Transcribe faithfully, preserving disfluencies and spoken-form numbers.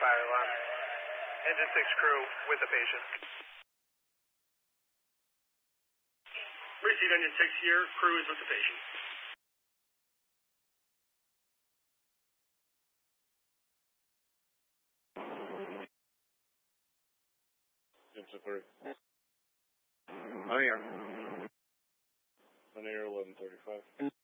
pilot alarm. Engine six crew with the patient. Receive engine six here, crew is with the patient. Engine three. On air. On air eleven thirty-five.